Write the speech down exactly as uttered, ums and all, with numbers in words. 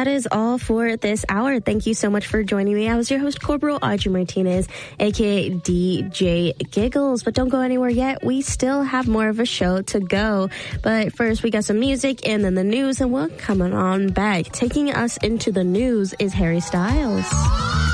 that is all for this hour. Thank you so much for joining me. I was your host, Corporal Audrey Martinez, aka D J Giggles. But don't go anywhere yet. We still have more of a show to go. But first, we got some music and then the news, and we're coming on back. Taking us into the news is Harry Styles.